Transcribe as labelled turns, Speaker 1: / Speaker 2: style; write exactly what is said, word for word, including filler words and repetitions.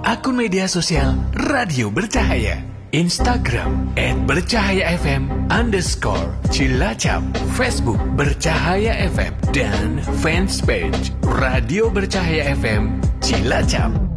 Speaker 1: akun media sosial Radio Bercahaya, Instagram at bercahayafm underscore Cilacap, Facebook Bercahaya F M, dan fanspage Radio Bercahaya F M Cilacap.